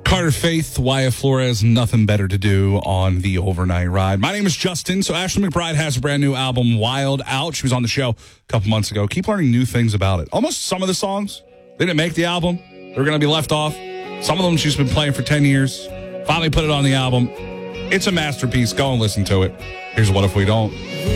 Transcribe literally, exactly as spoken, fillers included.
Carter Faith, Wyatt Flores, nothing better to do on the overnight ride. My name is Justin. So Ashley McBryde has a brand new album, Wild Out. She was on the show a couple months ago. Keep learning new things about it. Almost some of the songs, they didn't make the album. They're going to be left off. Some of them she's been playing for ten years. Finally put it on the album. It's a masterpiece. Go and listen to it. Here's What If We Don't.